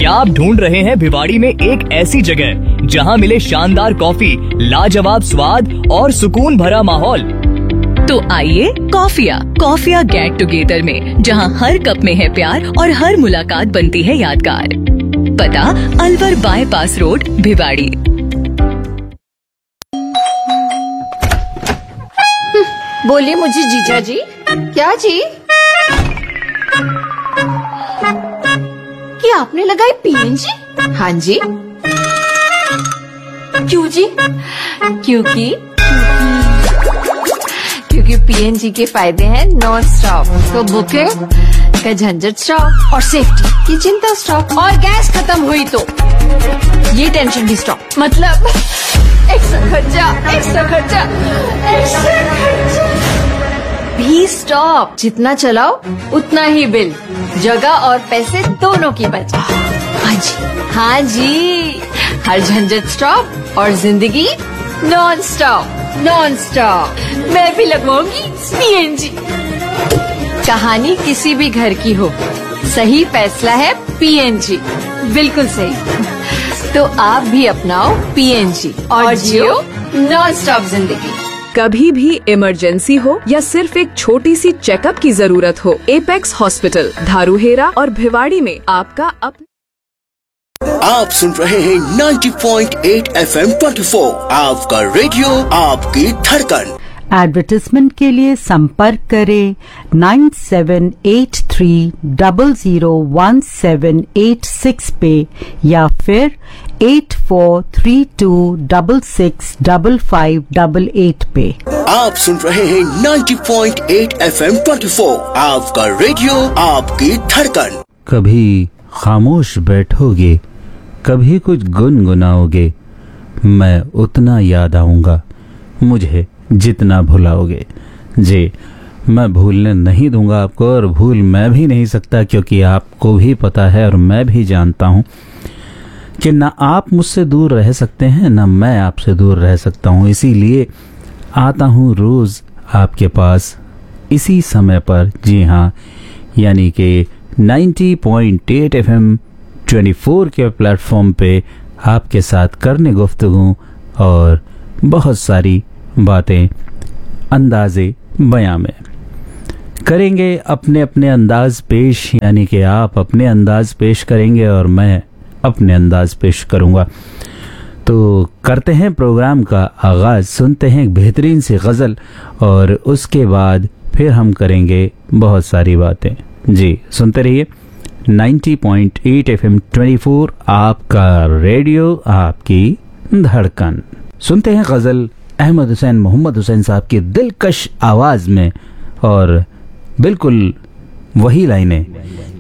क्या आप ढूंढ रहे हैं भिवाड़ी में एक ऐसी जगह जहां मिले शानदार कॉफी, लाजवाब स्वाद और सुकून भरा माहौल? तो आइए कॉफिया गेट टुगेदर में, जहां हर कप में है प्यार और हर मुलाकात बनती है यादगार। पता अलवर बाईपास रोड, भिवाड़ी। बोलिए मुझे जीजा जी। क्या जी? क्या आपने लगाई पीएनजी? हाँ जी। क्यों जी? क्योंकि पीएनजी के फायदे हैं नॉन स्टॉप, तो बुकिंग का झंझट स्टॉप और सेफ्टी की चिंता स्टॉप, और गैस खत्म हुई तो ये टेंशन भी स्टॉप। मतलब एक्स्ट्रा खर्चा भी स्टॉप। जितना चलाओ उतना ही बिल, जगह और पैसे दोनों की बचत। हाँ जी, हर झंझट स्टॉप और जिंदगी नॉन स्टॉप। मैं भी लगवाऊंगी पीएनजी। कहानी किसी भी घर की हो, सही फैसला है पीएनजी। बिल्कुल सही। तो आप भी अपनाओ पीएनजी और जियो नॉन स्टॉप जिंदगी। कभी भी इमरजेंसी हो या सिर्फ एक छोटी सी चेकअप की जरूरत हो, एपेक्स हॉस्पिटल धारूहेरा और भिवाड़ी में आपका आप सुन रहे हैं 90.8 FM 24, आपका रेडियो, आपकी धड़कन। एडवर्टाइजमेंट के लिए संपर्क करें 9783001786 पे या फिर 8432665588 पे। आप सुन रहे हैं 90.8 FM 24, आपका रेडियो, आपकी धड़कन। कभी खामोश बैठोगे, कभी कुछ गुनगुनाओगे, मैं उतना याद आऊंगा मुझे जितना भुलाओगे। जी, मैं भूलने नहीं दूंगा आपको, और भूल मैं भी नहीं सकता, क्योंकि आपको भी पता है और मैं भी जानता हूं कि ना आप मुझसे दूर रह सकते हैं, ना मैं आपसे दूर रह सकता हूं। इसीलिए आता हूं रोज आपके पास इसी समय पर। जी हाँ, यानी कि 90.8 FM 24 के प्लेटफॉर्म पे आपके साथ करने गुफ्तगू और बहुत सारी बातें अंदाज़े बयां में करेंगे, अपने अपने अंदाज पेश। यानी कि आप अपने अंदाज पेश करेंगे और मैं अपने अंदाज पेश करूंगा। तो करते हैं प्रोग्राम का आगाज, सुनते हैं एक बेहतरीन सी गज़ल और उसके बाद फिर हम करेंगे बहुत सारी बातें। जी, सुनते रहिए 90.8 FM 24, आपका रेडियो, आपकी धड़कन। सुनते हैं गज़ल अहमद हुसैन मोहम्मद हुसैन साहब की दिलकश आवाज में, और बिल्कुल वही लाइनें